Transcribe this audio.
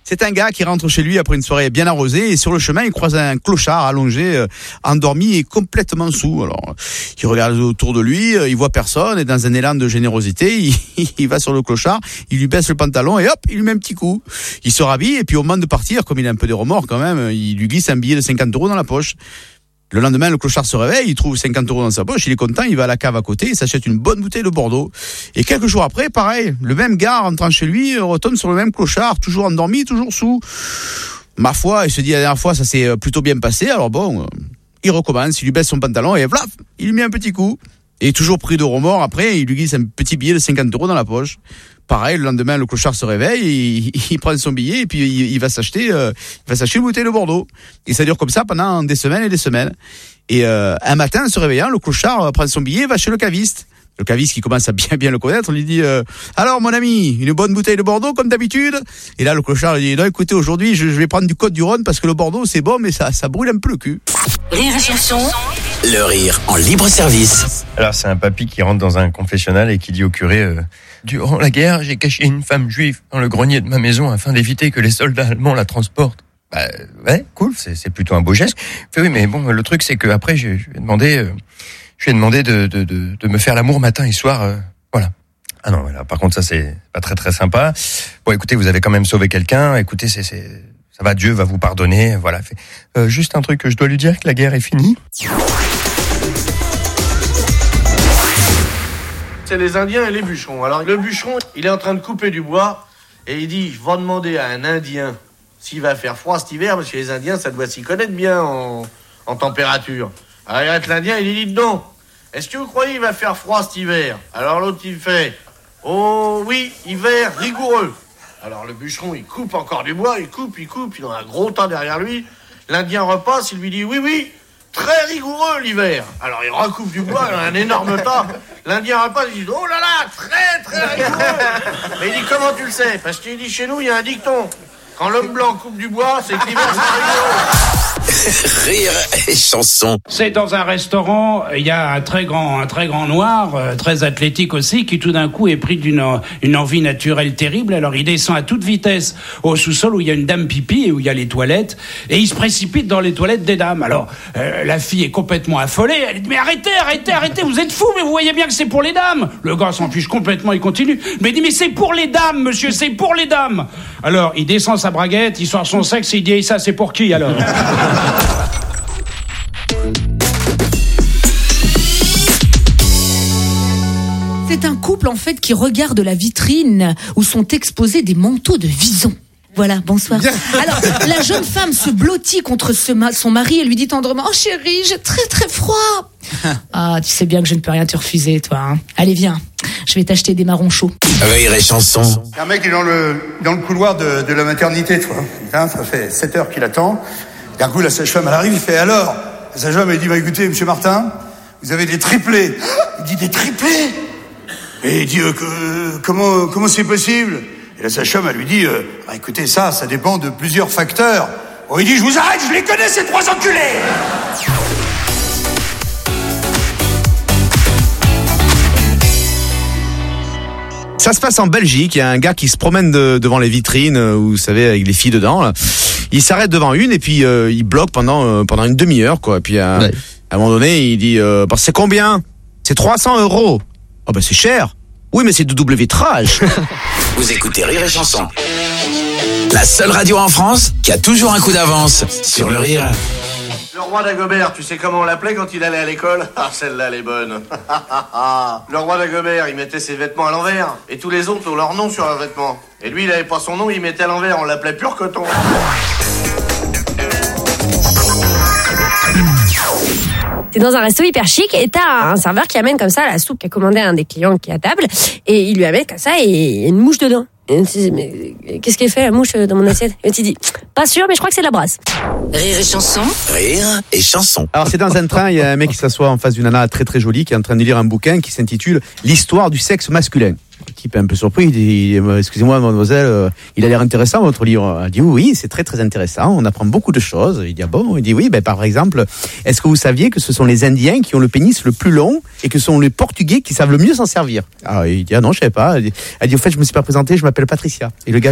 C'est un gars qui rentre chez lui après une soirée bien arrosée et sur le chemin, il croise un clochard allongé, endormi et complètement saoul. Alors, il regarde autour de lui, il voit personne et dans un élan de générosité, il va sur le clochard, il lui baisse le pantalon et hop, il lui met un petit coup. Il se rhabille et puis au moment de partir, comme il a un peu de remords quand même, il lui glisse un billet de 50 € dans la poche. Le lendemain, le clochard se réveille, il trouve 50 € dans sa poche, il est content, il va à la cave à côté, il s'achète une bonne bouteille de Bordeaux. Et quelques jours après, pareil, le même gars rentrant chez lui retombe sur le même clochard, toujours endormi, toujours saoul. Ma foi, il se dit la dernière fois, ça s'est plutôt bien passé, alors bon, il recommence, il lui baisse son pantalon et plaf, il lui met un petit coup. Et toujours pris de remords, après, il lui glisse un petit billet de 50 € dans la poche. Pareil, le lendemain, le clochard se réveille, il prend son billet et puis il va s'acheter une bouteille de Bordeaux. Et ça dure comme ça pendant des semaines et des semaines. Et un matin, en se réveillant, le clochard prend son billet et va chez le caviste. Le caviste qui commence à bien le connaître, lui dit alors mon ami, une bonne bouteille de Bordeaux comme d'habitude. Et là le clochard lui dit non écoutez, aujourd'hui je vais prendre du Côte-du-Rhône parce que le Bordeaux c'est bon mais ça brûle un peu le cul. Rire et chanson. Le rire en libre service. Alors c'est un papy qui rentre dans un confessionnal et qui dit au curé durant la guerre, j'ai caché une femme juive dans le grenier de ma maison afin d'éviter que les soldats allemands la transportent. Bah ouais, cool, c'est plutôt un beau geste. Fait, oui, mais bon, le truc c'est que après je lui ai demandé de me faire l'amour matin et soir, voilà. Ah non, voilà. Par contre ça c'est pas très très sympa. Bon, écoutez, vous avez quand même sauvé quelqu'un. Écoutez, ça va, Dieu va vous pardonner. Voilà. Juste un truc que je dois lui dire, que la guerre est finie. C'est les Indiens et les bûcherons. Alors le bûcheron, il est en train de couper du bois et il dit, je vais demander à un Indien s'il va faire froid cet hiver, parce que les Indiens, ça doit s'y connaître bien en température. Alors l'Indien, il dit non. Est-ce que vous croyez qu'il va faire froid cet hiver? Alors l'autre, il fait, oh oui, hiver rigoureux. Alors le bûcheron, il coupe encore du bois, il coupe, il a un gros tas derrière lui. L'Indien repasse, il lui dit oui, très rigoureux l'hiver. Alors il recoupe du bois, il a un énorme tas. L'Indien repasse, il dit oh là là, très rigoureux. Et il dit comment tu le sais? Parce qu'il dit chez nous, il y a un dicton. Quand l'homme blanc coupe du bois, c'est que l'hiver c'est rigoureux. Rire et chanson. C'est dans un restaurant, il y a un très grand noir, très athlétique aussi, qui tout d'un coup est pris d'une envie naturelle terrible. Alors il descend à toute vitesse au sous-sol où il y a une dame pipi et où il y a les toilettes, et il se précipite dans les toilettes des dames. Alors la fille est complètement affolée, elle dit mais arrêtez, vous êtes fous, mais vous voyez bien que c'est pour les dames. Le gars s'en fiche complètement, il continue. Mais il dit mais c'est pour les dames, monsieur, c'est pour les dames. Alors il descend sa braguette, il sort son sexe et il dit et ça c'est pour qui alors? C'est un couple en fait qui regarde la vitrine où sont exposés des manteaux de vison. Voilà, bonsoir. Alors, la jeune femme se blottit contre son mari et lui dit tendrement « Oh chérie, j'ai très très froid !» Ah, tu sais bien que je ne peux rien te refuser, toi. Hein. Allez, viens, je vais t'acheter des marrons chauds. Rire et chanson. Un mec est dans le couloir de la maternité, toi. Putain, ça fait 7 heures qu'il attend. D'un coup, la sage-femme, elle arrive, il fait « Alors ?» La sage-femme, elle dit « Bah écoutez, monsieur Martin, vous avez des triplés. » Il dit « Des triplés ?» Et il dit comment c'est possible? Et la sage-femme, elle lui dit bah, écoutez, ça dépend de plusieurs facteurs. Bon, il dit, je vous arrête, je les connais, ces 3 enculés. Ça se passe en Belgique, il y a un gars qui se promène devant les vitrines, vous savez, avec les filles dedans, là. Il s'arrête devant une et puis il bloque pendant une demi-heure, quoi. Et puis à un moment donné, il dit bah, c'est combien? C'est 300 €. Oh bah c'est cher. Oui mais c'est de double vitrage. Vous écoutez Rire et chanson. La seule radio en France qui a toujours un coup d'avance sur le rire. Le roi d'Agobert, tu sais comment on l'appelait quand il allait à l'école? Ah, celle-là, elle est bonne. Le roi d'Agobert, il mettait ses vêtements à l'envers. Et tous les autres ont leur nom sur leurs vêtements. Et lui, il avait pas son nom, il mettait à l'envers. On l'appelait pur coton. T'es dans un resto hyper chic et t'as un serveur qui amène comme ça la soupe qu'a commandé un des clients qui est à table et il lui amène comme ça et il y a une mouche dedans. Et on se dit, mais qu'est-ce qu'elle fait la mouche dans mon assiette? Et tu dis, pas sûr, mais je crois que c'est de la brasse. Rire et chanson. Rire et chanson. Alors c'est dans un train, il y a un mec qui s'assoit en face d'une nana très très jolie qui est en train de lire un bouquin qui s'intitule L'histoire du sexe masculin. Le type est un peu surpris, il dit excusez-moi mademoiselle, il a l'air intéressant votre livre. Elle dit oui, c'est très très intéressant, on apprend beaucoup de choses. Il dit ah bon? Il dit oui, par exemple, est-ce que vous saviez que ce sont les Indiens qui ont le pénis le plus long et que ce sont les Portugais qui savent le mieux s'en servir? Ah, il dit ah non, je savais pas. Elle dit au fait, je me suis pas présenté, je m'appelle Patricia. Et le gars